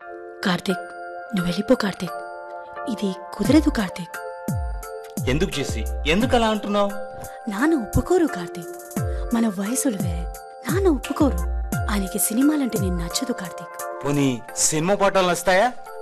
కార్తీక్, నువ్వు వెళ్ళిపో కార్తీక్. ఇది కుదరదు కార్తీక్. ఎందుకు చేసి ఎందుకు అలా అంటున్నావు? నాన్న ఒప్పుకోరు కార్తీక్. మన వయసులు వేరే. నాన్న ఒప్పుకోరు. ఆయనకి సినిమాలంటే నేను నచ్చదు కార్తీక్. పోనీ సినిమా పాటలు నస్తాయా?